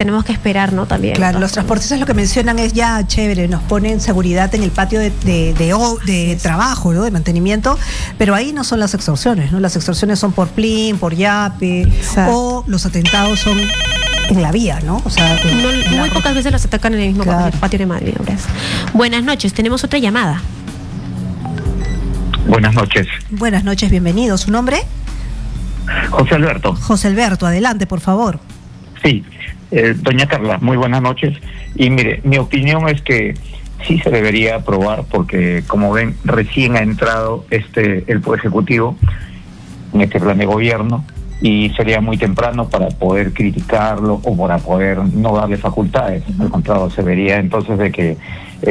tenemos que esperar, ¿no? También. Claro, los transportistas lo que mencionan es ya chévere, nos ponen seguridad en el patio de trabajo, ¿no? De mantenimiento, pero ahí no son las extorsiones, ¿no? Las extorsiones son por Plin, por Yape, o los atentados son en la vía, ¿no? O sea, muy pocas veces los atacan en el mismo patio de Madrid. Buenas noches, tenemos otra llamada. Buenas noches. Buenas noches, bienvenido. ¿Su nombre? José Alberto. José Alberto, adelante, por favor. Sí, doña Carla, muy buenas noches. Y mire, mi opinión es que sí se debería aprobar porque, como ven, recién ha entrado el Poder Ejecutivo en este plan de gobierno y sería muy temprano para poder criticarlo o para poder no darle facultades. Al contrario, se vería entonces de que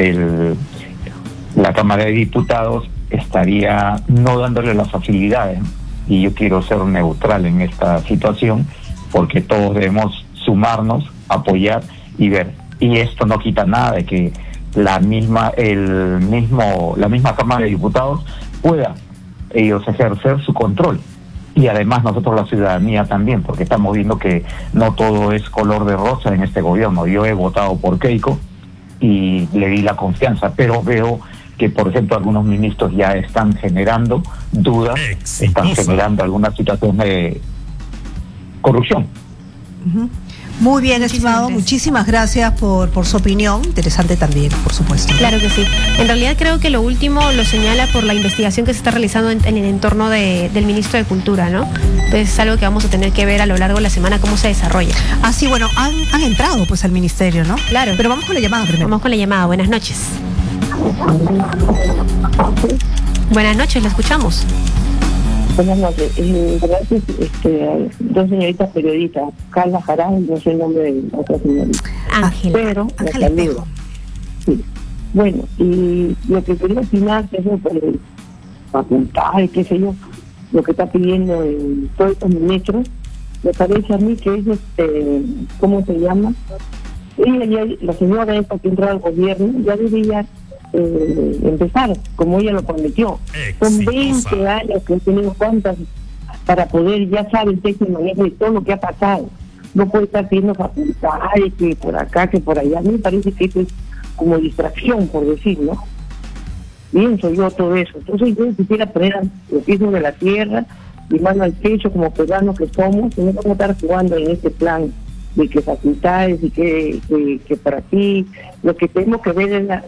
la Cámara de Diputados estaría no dándole las facilidades, y yo quiero ser neutral en esta situación porque todos debemos sumarnos, apoyar y ver, y esto no quita nada de que la misma Cámara de Diputados pueda ellos ejercer su control, y además nosotros la ciudadanía también, porque estamos viendo que no todo es color de rosa en este gobierno. Yo he votado por Keiko y le di la confianza, pero veo que, por ejemplo, algunos ministros ya están generando dudas, están generando alguna situación de corrupción. Muy bien, estimado, muchísimas gracias por su opinión, interesante también, por supuesto. Claro que sí. En realidad creo que lo último lo señala por la investigación que se está realizando en el entorno del ministro de Cultura, ¿no? Entonces es algo que vamos a tener que ver a lo largo de la semana cómo se desarrolla. Ah, sí, bueno, han entrado pues al ministerio, ¿no? Claro. Pero vamos con la llamada primero. Vamos con la llamada, buenas noches. Buenas noches, la escuchamos. Buenas noches. Gracias, dos señoritas periodistas, Carla Jarán, no sé el nombre de otra señorita. Ángela. Pero la saludo. Sí. Bueno, y lo que quería opinar, que es por el facultad, qué sé yo, lo que está pidiendo en todos estos ministros, me parece a mí que es, ¿cómo se llama? La señora esta que entró al gobierno ya debería empezar, como ella lo prometió. Son 20 años que he tenido cuantas para poder, ya sabe el texto y manejo de todo lo que ha pasado. No puede estar pidiendo facultades, que por acá, que por allá. A mí me parece que esto es como distracción, por decir, ¿no? Pienso yo todo eso. Entonces yo quisiera poner los pies sobre la tierra y mano al pecho como peruanos que somos, y no vamos a estar jugando en este plan de que facultades y que para aquí. Lo que tenemos que ver es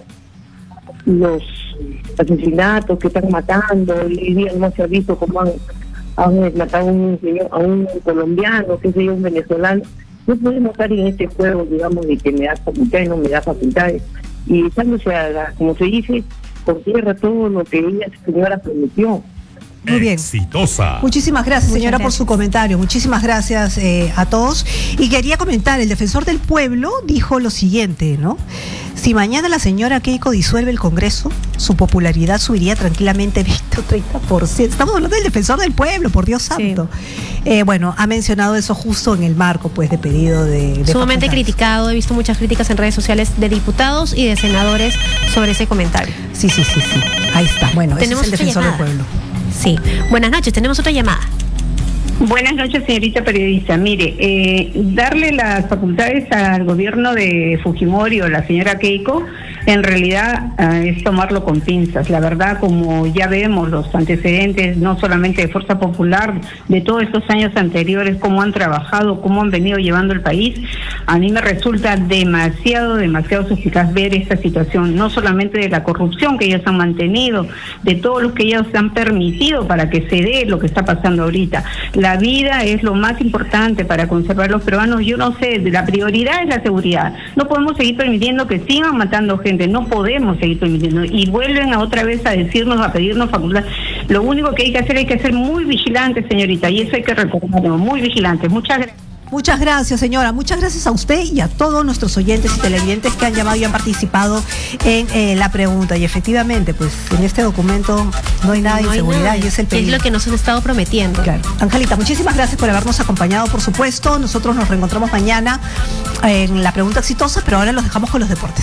los asesinatos que están matando. Hoy día no se ha visto cómo han matado a un colombiano, que sé yo, un venezolano. No podemos estar en este juego, digamos, de que me da facultades, no me da facultades, y echándose como se dice, por tierra todo lo que ella, señora, prometió. Muy bien. Exitosa. Muchísimas gracias, señora, por su comentario. Muchísimas gracias a todos. Y quería comentar, el defensor del pueblo dijo lo siguiente, ¿no? Si mañana la señora Keiko disuelve el Congreso, su popularidad subiría tranquilamente 20 o 30%. Estamos hablando del defensor del pueblo, por Dios santo. Sí. Bueno, ha mencionado eso justo en el marco, pues, de pedido de sumamente facultades. Criticado. He visto muchas críticas en redes sociales de diputados y de senadores sobre ese comentario. Sí. Ahí está. Bueno, ese es el defensor del pueblo. Sí. Buenas noches, tenemos otra llamada. Buenas noches, señorita periodista. Mire, darle las facultades al gobierno de Fujimori o la señora Keiko, en realidad es tomarlo con pinzas. La verdad, como ya vemos los antecedentes, no solamente de Fuerza Popular, de todos estos años anteriores, cómo han trabajado, cómo han venido llevando el país, a mí me resulta demasiado suspicaz ver esta situación, no solamente de la corrupción que ellos han mantenido, de todo lo que ellos han permitido para que se dé lo que está pasando ahorita. La vida es lo más importante para conservar los peruanos. Yo no sé, la prioridad es la seguridad. No podemos seguir permitiendo que sigan matando gente, no podemos seguir permitiendo. Y vuelven otra vez a decirnos, a pedirnos facultad. Lo único que hay que ser muy vigilantes, señorita, y eso hay que recordarlo, muy vigilantes. Muchas gracias. Muchas gracias, señora. Muchas gracias a usted y a todos nuestros oyentes y televidentes que han llamado y han participado en la pregunta. Y efectivamente, pues en este documento no hay nada de inseguridad y es el peligro. Es lo que nos han estado prometiendo. Claro. Angelita, muchísimas gracias por habernos acompañado, por supuesto. Nosotros nos reencontramos mañana en la pregunta exitosa, pero ahora los dejamos con los deportes.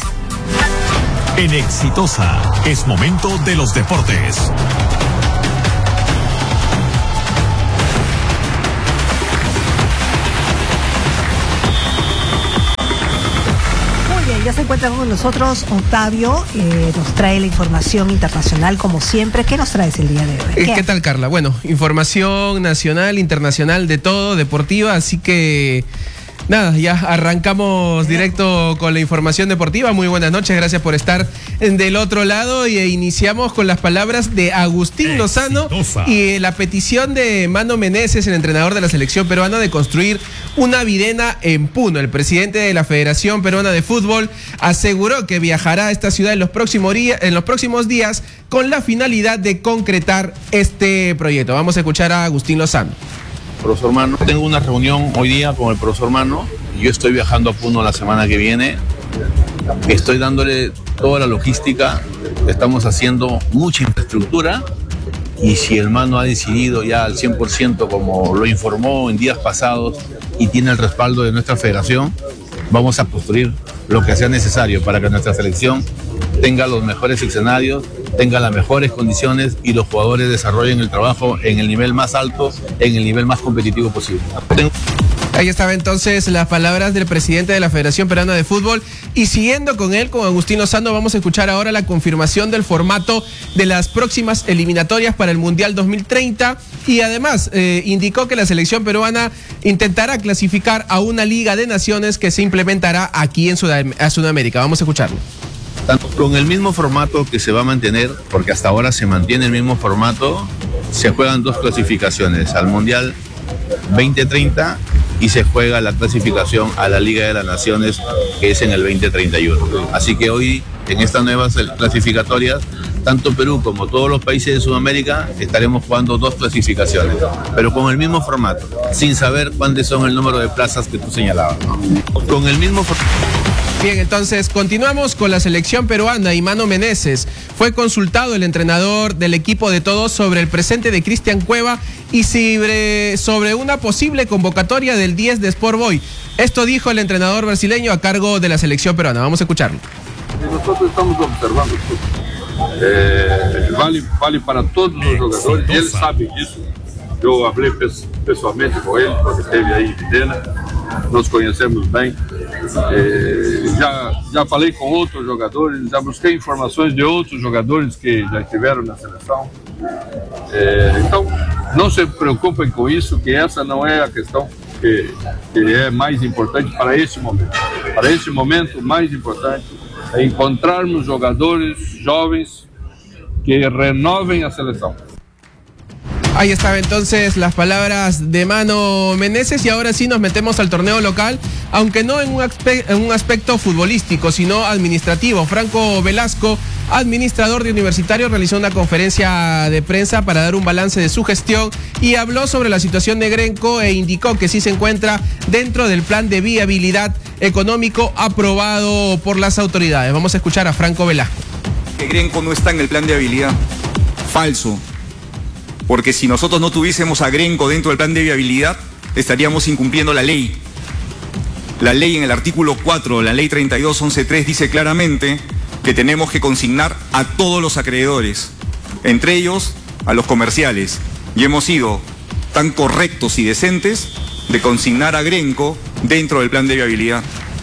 En Exitosa es momento de los deportes. ya se encuentra con nosotros Octavio, nos trae la información internacional como siempre. ¿Qué nos traes el día de hoy? ¿Qué tal, Carla? Bueno, información nacional, internacional, de todo, deportiva, así que nada, ya arrancamos directo con la información deportiva. Muy buenas noches, gracias por estar del otro lado y iniciamos con las palabras de Agustín Lozano y la petición de Mano Meneses, el entrenador de la selección peruana, de construir una videna en Puno. El presidente de la Federación Peruana de Fútbol aseguró que viajará a esta ciudad en los próximos días con la finalidad de concretar este proyecto. Vamos a escuchar a Agustín Lozano. Profesor Mano, tengo una reunión hoy día con el profesor Mano. Yo estoy viajando a Puno la semana que viene. Estoy dándole toda la logística. Estamos haciendo mucha infraestructura. Y si el Mano ha decidido ya al 100%, como lo informó en días pasados, y tiene el respaldo de nuestra federación, vamos a construir lo que sea necesario para que nuestra selección tenga los mejores escenarios, tenga las mejores condiciones y los jugadores desarrollen el trabajo en el nivel más alto, en el nivel más competitivo posible. Ahí estaba entonces las palabras del presidente de la Federación Peruana de Fútbol, y siguiendo con él, con Agustín Lozano, vamos a escuchar ahora la confirmación del formato de las próximas eliminatorias para el Mundial 2030, y además indicó que la selección peruana intentará clasificar a una Liga de Naciones que se implementará aquí en Sudamérica. Vamos a escucharlo. Tanto con el mismo formato que se va a mantener, porque hasta ahora se mantiene el mismo formato, se juegan dos clasificaciones, al Mundial 2030 y se juega la clasificación a la Liga de las Naciones, que es en el 2031. Así que hoy, en estas nuevas clasificatorias, tanto Perú como todos los países de Sudamérica estaremos jugando dos clasificaciones, pero con el mismo formato, sin saber cuántos son el número de plazas que tú señalabas, ¿no? Con el mismo formato. Bien, entonces continuamos con la selección peruana y Mano Meneses. Fue consultado el entrenador del equipo de todos sobre el presente de Cristian Cueva y sobre una posible convocatoria del 10 de Sport Boys. Esto dijo el entrenador brasileño a cargo de la selección peruana. Vamos a escucharlo. Nosotros estamos observando vale para todos los jugadores, y él sabe disso. Eu hablé pessoalmente com ele, quando esteve aí em Videna, nos conhecemos bem. Já falei com outros jogadores, já busquei informações de outros jogadores que já estiveram na seleção. Então, não se preocupem com isso, que essa não é a questão que é mais importante para este momento. Para este momento, o mais importante é encontrarmos jogadores jovens que renovem a seleção. Ahí estaba entonces las palabras de Mano Meneses, y ahora sí nos metemos al torneo local, aunque no en un aspecto futbolístico, sino administrativo. Franco Velasco, administrador de Universitario, realizó una conferencia de prensa para dar un balance de su gestión y habló sobre la situación de Grenco e indicó que sí se encuentra dentro del plan de viabilidad económico aprobado por las autoridades. Vamos a escuchar a Franco Velasco. Que Grenco no está en el plan de viabilidad. Falso. Porque si nosotros no tuviésemos a Grenco dentro del plan de viabilidad, estaríamos incumpliendo la ley. La ley en el artículo 4, la ley 32.11.3 dice claramente que tenemos que consignar a todos los acreedores, entre ellos a los comerciales. Y hemos sido tan correctos y decentes de consignar a Grenco dentro del plan de viabilidad.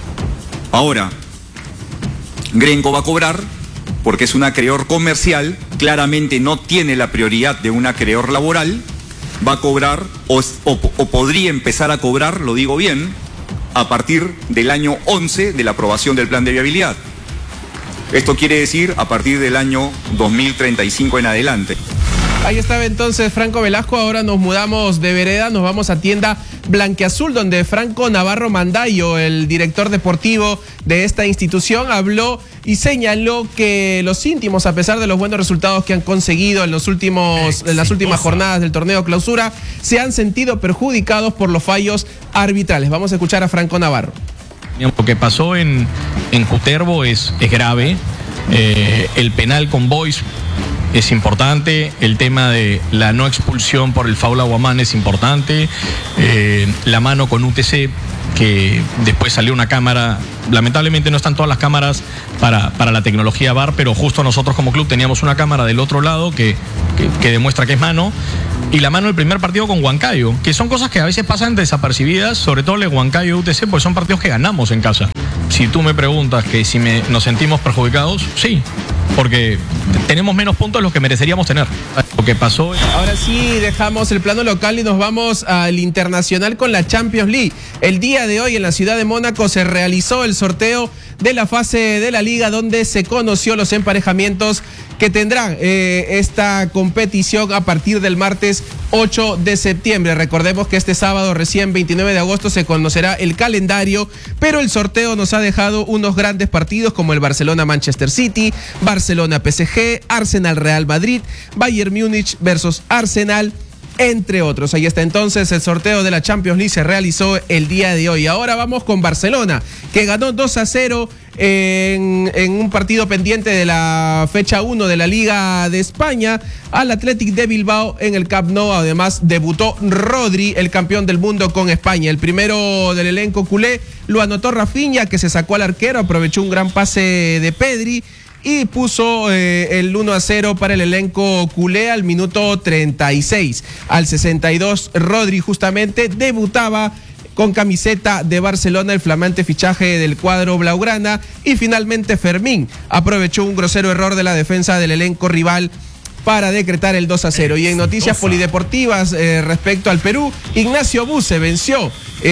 Ahora, Grenco va a cobrar porque es un acreedor comercial, claramente no tiene la prioridad de un acreedor laboral, va a cobrar o podría empezar a cobrar, lo digo bien, a partir del año 11 de la aprobación del plan de viabilidad. Esto quiere decir a partir del año 2035 en adelante. Ahí estaba entonces Franco Velasco. Ahora nos mudamos de vereda, nos vamos a tienda Blanquiazul, donde Franco Navarro Mandayo, el director deportivo de esta institución, habló y señaló que los íntimos, a pesar de los buenos resultados que han conseguido en las últimas jornadas del torneo clausura, se han sentido perjudicados por los fallos arbitrales. Vamos a escuchar a Franco Navarro. Lo que pasó en Cutervo es grave. El penal con Boys es importante, el tema de la no expulsión por el foul a Guamán es importante, la mano con UTC, que después salió una cámara, lamentablemente no están todas las cámaras para la tecnología VAR, pero justo nosotros como club teníamos una cámara del otro lado que demuestra que es mano, y la mano del primer partido con Huancayo, que son cosas que a veces pasan desapercibidas, sobre todo el de Huancayo UTC, pues son partidos que ganamos en casa. si tú me preguntas que si nos sentimos perjudicados, sí, porque tenemos menos puntos de los que mereceríamos tener. Lo que pasó... Ahora sí, dejamos el plano local y nos vamos al internacional con la Champions League. El día de hoy en la ciudad de Mónaco se realizó el sorteo de la fase de la liga, donde se conoció los emparejamientos que tendrán esta competición a partir del martes 8 de septiembre. Recordemos que este sábado, recién 29 de agosto, se conocerá el calendario, pero el sorteo nos ha dejado unos grandes partidos como el Barcelona-Manchester City, Barcelona-PSG, Arsenal-Real Madrid, Bayern Múnich versus Arsenal, entre otros. Ahí está entonces el sorteo de la Champions League, se realizó el día de hoy. Ahora vamos con Barcelona, que ganó 2-0 en un partido pendiente de la fecha 1 de la Liga de España al Athletic de Bilbao en el Camp Nou. Además debutó Rodri, el campeón del mundo con España. El primero del elenco culé lo anotó Rafinha, que se sacó al arquero, aprovechó un gran pase de Pedri y puso el 1-0 para el elenco culé al minuto 36. Al 62, Rodri justamente debutaba con camiseta de Barcelona, el flamante fichaje del cuadro blaugrana. Y finalmente Fermín aprovechó un grosero error de la defensa del elenco rival para decretar el 2-0. Y en noticias polideportivas respecto al Perú, Ignacio Buse venció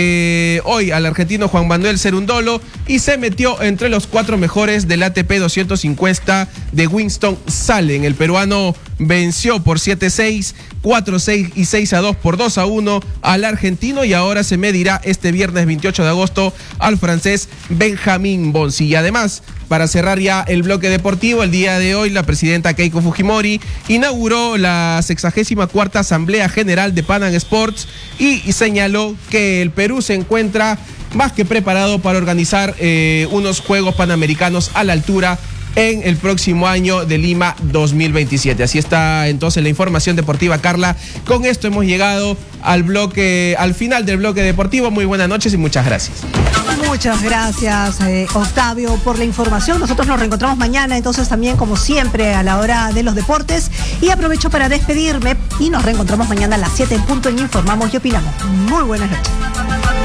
hoy al argentino Juan Manuel Cerundolo y se metió entre los 4 mejores del ATP 250 de Winston-Salem. El peruano venció por 7-6, 4-6 y 6-2 por 2-1 al argentino, y ahora se medirá este viernes 28 de agosto al francés Benjamín Bonzi. Y además, para cerrar ya el bloque deportivo, el día de hoy la presidenta Keiko Fujimori inauguró la 64ª Asamblea General de Pan Am Sports y señaló que el Perú se encuentra más que preparado para organizar unos Juegos Panamericanos a la altura en el próximo año de Lima 2027. Así está entonces la información deportiva, Carla. Con esto hemos llegado al final del bloque deportivo. Muy buenas noches y muchas gracias. Muchas gracias, Octavio, por la información. Nosotros nos reencontramos mañana, entonces también, como siempre, a la hora de los deportes. Y aprovecho para despedirme y nos reencontramos mañana a las 7 en punto en Informamos y Opinamos. Muy buenas noches.